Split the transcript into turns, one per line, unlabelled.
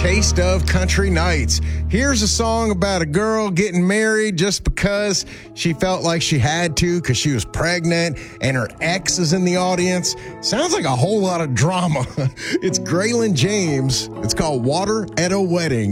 Taste of Country Nights. Here's a song about a girl getting married just because she felt like she had to because she was pregnant and her ex is in the audience. Sounds like a whole lot of drama. It's Graylin James. It's called Water at a Wedding.